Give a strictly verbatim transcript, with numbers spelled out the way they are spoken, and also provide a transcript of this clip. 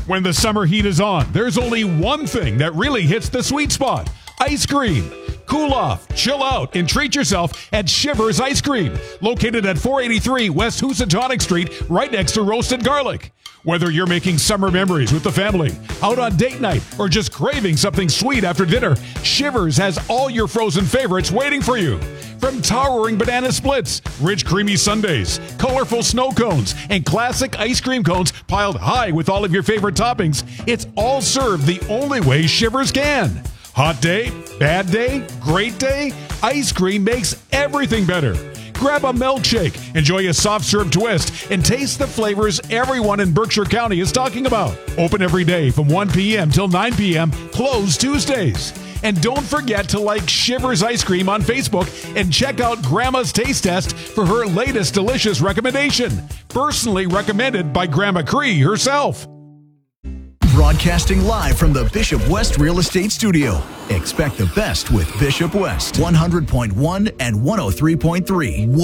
When the summer heat is on, there's only one thing that really hits the sweet spot: ice cream. Cool off, chill out, and treat yourself at Shivers Ice Cream, located at four eighty-three West Housatonic Street, right next to Roasted Garlic. Whether you're making summer memories with the family, out on date night, or just craving something sweet after dinner, Shivers has all your frozen favorites waiting for you. From towering banana splits, rich creamy sundaes, colorful snow cones, and classic ice cream cones piled high with all of your favorite toppings, it's all served the only way Shivers can. Hot day, bad day, great day, ice cream makes everything better. Grab a milkshake, enjoy a soft serve twist, and taste the flavors everyone in Berkshire County is talking about. Open every day from one p.m. till nine p.m., closed Tuesdays. And don't forget to like Shivers Ice Cream on Facebook and check out Grandma's Taste Test for her latest delicious recommendation. Personally recommended by Grandma Cree herself. Broadcasting live from the Bishop West Real Estate Studio. Expect the best with Bishop West, one hundred point one and one oh three point three.